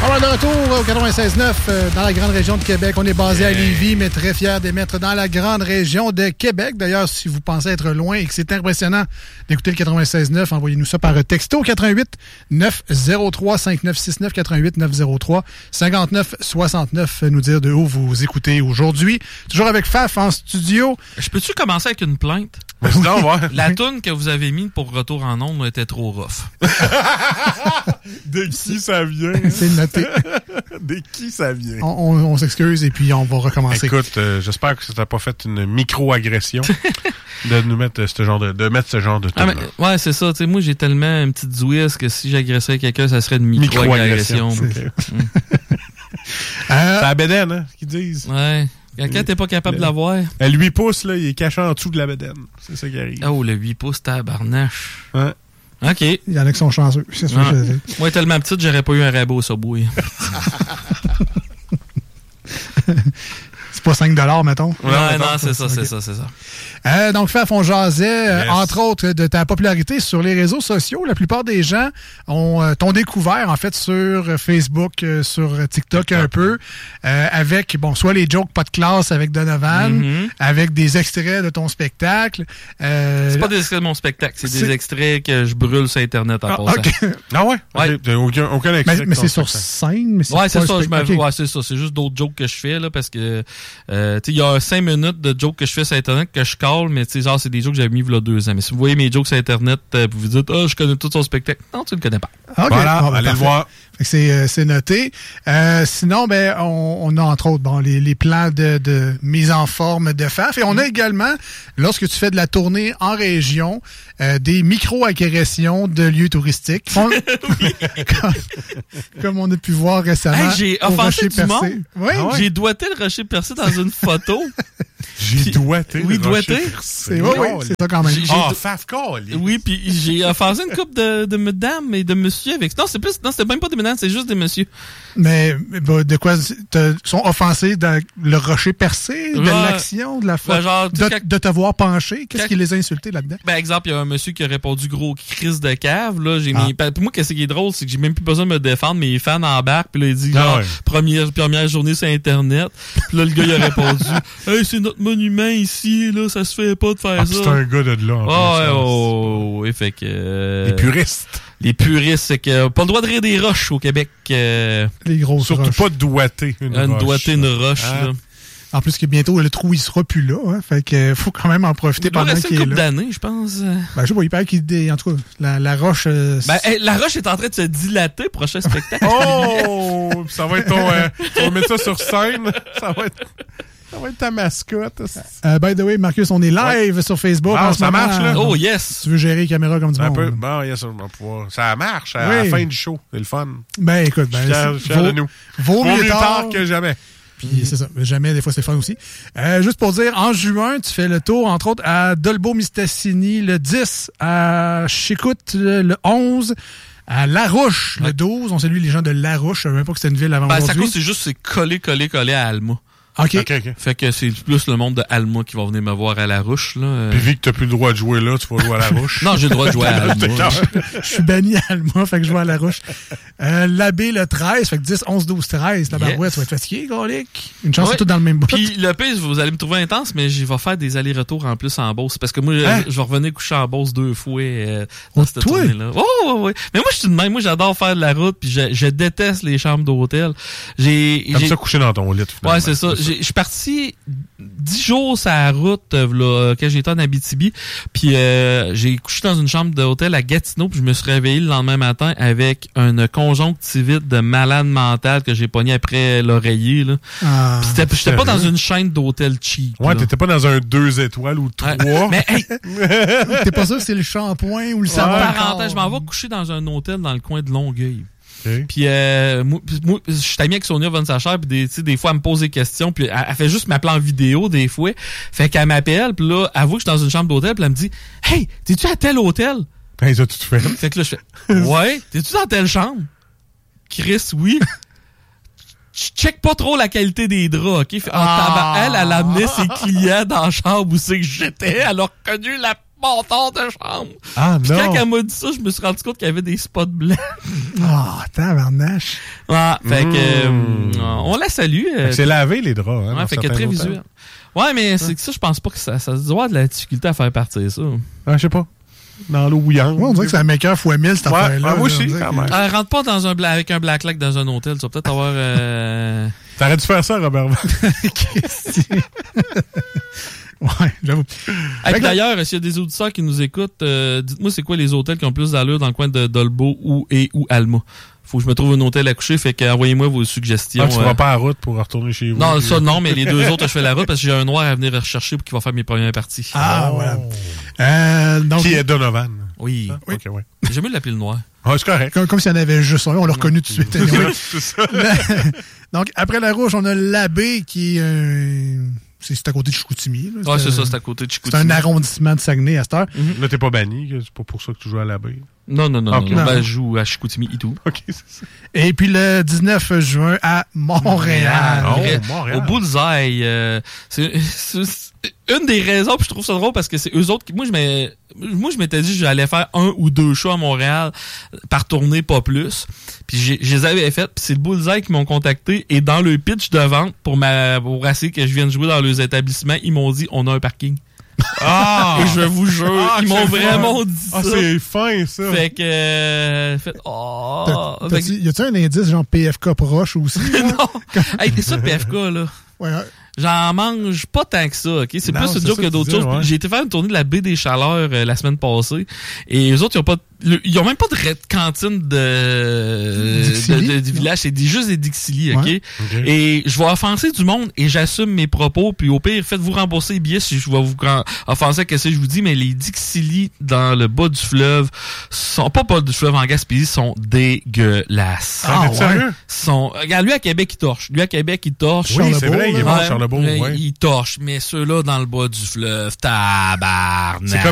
On va de retour au 96.9 dans la grande région de Québec. On est basé à Lévis, mais très fiers d'émettre dans la grande région de Québec. D'ailleurs, si vous pensez être loin et que c'est impressionnant d'écouter le 96.9, envoyez-nous ça par texto 88 903 5969 88 903 59 69. Nous dire de où vous écoutez aujourd'hui. Toujours avec Faf en studio. Je peux-tu commencer avec une plainte? Non, ouais. La toune que vous avez mise pour Retour en ondes était trop rough. De qui ça vient? C'est noté. De qui ça vient? On s'excuse et puis on va recommencer. Écoute, j'espère que ça t'a pas fait une micro-agression de nous mettre ce genre de mettre ce genre de toune. Ouais, c'est ça. T'sais, moi, j'ai tellement une petite zouisse que si j'agressais quelqu'un, ça serait une micro-agression. C'est la bédaine, hein, ce qu'ils disent. Ouais. Quand t'es pas capable de l'avoir. Le 8 pouces, là, il est caché en dessous de la bédaine. C'est ça qui arrive. Oh, le 8 pouces, tabarnache. Ouais. OK. Il y en a qui sont chanceux. C'est ça que je dis. Moi, tellement petite, j'aurais pas eu un rabot au Subway. C'est pas 5$, mettons. Ouais, non, c'est ça. Donc, Faf, on jasait, entre autres, de ta popularité sur les réseaux sociaux. La plupart des gens t'ont découvert, en fait, sur Facebook, sur TikTok un peu, avec, soit les jokes pas de classe avec Donovan, avec des extraits de ton spectacle. C'est pas des extraits de mon spectacle, c'est des extraits que je brûle sur Internet en passant. Okay. Ah ouais? Ouais. Aucun extrait. Mais c'est sur scène? Mais c'est ouais, c'est ça. okay. C'est ça. C'est juste d'autres jokes que je fais, là, parce que, il y a 5 minutes de jokes que je fais sur Internet que je cale, mais genre, c'est des jokes que j'avais mis il y a 2 ans. Mais si vous voyez mes jokes sur Internet, vous vous dites, je connais tout son spectacle. Non, tu le connais pas. Okay. Voilà, allez le voir. C'est noté. Sinon, on a entre autres les plans de mise en forme de Faf. Et on a également, lorsque tu fais de la tournée en région, des micro-agressions de lieux touristiques. Comme on a pu voir récemment. Hey, j'ai offensé du monde. Oui. Ah ouais. J'ai doigté le rocher percé dans une photo. J'ai doigté. Oui, doigté. C'est ça quand même. Faf call. Oui, puis j'ai offensé une couple de mesdames et de messieurs avec. Non, c'était même pas des mesdames, c'est juste des messieurs. Mais de quoi sont offensés dans le rocher percé, de l'action, de la photo, de te voir pencher. Qu'est-ce qui les a insultés là-dedans? Exemple, il y a un monsieur qui a répondu gros crise de cave. Là, pour moi, qu'est-ce qui est drôle, c'est que j'ai même plus besoin de me défendre, mais les fans embarquent, puis là, il dit première journée sur Internet. Puis là, le gars, il a répondu hey, c'est notre monument ici, là, ça se fait pas de faire ça. C'est un gars de là. Ouais, fait que. Les puristes. Les puristes, c'est que pas le droit de rire des roches au Québec. Les grosses surtout roches. Pas de doigter une roche. Doigter une roche, là. En plus que bientôt, le trou, il sera plus là. Hein, fait que faut quand même en profiter pendant qu'il est là. Il doit rester une couple d'années, je pense. Je sais pas, il paraît qu'il... En tout cas, la roche... la roche est en train de se dilater, prochain spectacle. Oh! Ça va être ton... tu vas mettre ça sur scène. Ça va être ta mascotte. By the way, Marcus, on est live sur Facebook. Ça marche, là? Oh, yes! Tu veux gérer les caméras comme du monde. Bon, yes, on va pouvoir. Ça marche à la fin du show. C'est le fun. Écoute, vaut mieux tard que jamais. Puis c'est ça, jamais, des fois c'est fun aussi. Juste pour dire, en juin, tu fais le tour, entre autres, à Dolbeau-Mistassini le 10, à Chicoute le 11, à Larouche le 12. On salue les gens de Larouche. Je savais même pas que c'était une ville avant aujourd'hui. Ça cause, c'est juste c'est collé à Alma. OK. Fait que c'est plus le monde de Alma qui va venir me voir à Larouche, là. Puis vu que t'as plus le droit de jouer là, tu vas jouer à Larouche. Non, j'ai le droit de jouer à Alma. Je suis banni à Alma, fait que je joue à Larouche. L'abbé le 13, fait que 10, 11, 12, 13. La barouette, tu vas être fatigué, Golic. Une chance, c'est tout dans le même bout. Puis le pire, vous allez me trouver intense, mais je vais faire des allers-retours en plus en Beauce. Parce que moi, je vais revenir coucher en Beauce 2 fois dans cette tournée-là. Ouais. Mais moi, je suis de même. Moi, j'adore faire de la route, puis je déteste les chambres d'hôtel. Comme ça, coucher dans ton lit, finalement. Ouais, c'est ça. Je suis parti 10 jours sur la route là, quand j'étais en Abitibi, puis j'ai couché dans une chambre d'hôtel à Gatineau, puis je me suis réveillé le lendemain matin avec une conjonctivite de malade mental que j'ai pogné après l'oreiller. Là. Puis j'étais pas dans une chaîne d'hôtel cheap. Ouais, t'étais pas dans un 2 étoiles ou 3. Mais hey, t'es pas sûr que c'est le shampoing ou le savon. Parenthèse, je m'en vais coucher dans un hôtel dans le coin de Longueuil. Puis moi, je suis ami avec Sonia Von Sacher, puis des fois elle me pose des questions, puis elle fait juste m'appeler en vidéo des fois. Fait qu'elle m'appelle, puis là, elle voit que je suis dans une chambre d'hôtel, puis elle me dit « Hey, t'es-tu à tel hôtel? » Ça, tu te fais. Fait que là, je fais « Ouais, t'es-tu dans telle chambre? » Chris, oui. Je check pas trop la qualité des draps, OK? Elle amenait ses clients dans la chambre où c'est que j'étais. Elle a reconnu bâtard de chambre. Ah Puis non! quand elle m'a dit ça, je me suis rendu compte qu'il y avait des spots blancs. Tabarnache. Ouais, fait que on la salue. C'est lavé les draps, hein. Ouais, dans fait que certains très hôtels. visuel. Ouais, mais c'est que ça, je pense pas que ça se doit avoir de la difficulté à faire partir ça. Ah, je sais pas. Dans l'eau bouillante. Ouais, on dirait que c'est la maker fois 1000, cette affaire-là. moi aussi, On dirait quand que- même. Rentre pas dans avec un black light dans un hôtel, tu vas peut-être avoir... T'aurais dû faire ça, Robert. Christy. Ouais, j'avoue. Hey, puis d'ailleurs, s'il y a des auditeurs qui nous écoutent, dites-moi c'est quoi les hôtels qui ont le plus d'allure dans le coin de Dolbeau ou Alma. Faut que je me trouve un hôtel à coucher, fait que envoyez-moi vos suggestions. Ah, tu feras pas la route pour retourner chez vous. Non, ça non, mais les deux autres, je fais la route parce que j'ai un noir à venir rechercher pour qu'il va faire mes premières parties. Ah, voilà. Donc, Qui est Donovan? Oui. Oui. Ok, ouais. J'ai mieux l'appeler le noir. Ah, c'est correct. comme s'il y en avait juste un, on l'a reconnu tout de suite. Anyway. C'est ça. Donc, après la rouge, on a l'abbé qui est... c'est à côté de Chicoutimi. Là. Ouais, c'est ça, c'est à côté de C'est Chicoutimi. un arrondissement de Saguenay à cette heure. Là, t'es pas banni, que c'est pas pour ça que tu joues à la baie. Non, Ok. non. Ben, je joue à Chicoutimi et tout. Ok, c'est ça. Et puis le 19 juin à Montréal. Oh, Vrai- Montréal. Au Bullseye. C'est une des raisons, puis je trouve ça drôle parce que c'est eux autres qui... Moi, je m'étais dit que j'allais faire 1 ou 2 shows à Montréal par tournée, pas plus. Puis je les avais fait, puis c'est le Bullseye qui m'ont contacté. Et dans le pitch de vente, pour essayer que je vienne jouer dans leurs établissements, ils m'ont dit, on a un parking. Ah! Et je vous jure, ils m'ont c'est vraiment fin. dit Ah, ça. c'est fin, ça. Fait que... Fait que- Y a-tu un indice genre PFK proche aussi? non. Hey, t'es ça, PFK, là. Ouais, J'en mange pas tant que ça, OK? C'est Non, plus c'est une joke ça que que d'autres tu choses. disais, ouais. J'ai été faire une tournée de la baie des Chaleurs la semaine passée. Et eux autres, ils ont même pas de cantine Dixili? du village. C'est juste des Dixili, OK? Ouais. Ok. Et je vais offenser du monde et j'assume mes propos. Puis au pire, faites-vous rembourser les billets si je vais vous offenser à ce que je vous dis. Mais les Dixili dans le bas du fleuve sont pas du fleuve en Gaspésie, sont dégueulasses. Ah, t'es sérieux? Regarde, lui à Québec, il torche. Oui, c'est vrai, il est mort, Charlebourg. Ouais, Ouais. il torche, mais ceux-là dans le bas du fleuve, tabarnak. C'est comme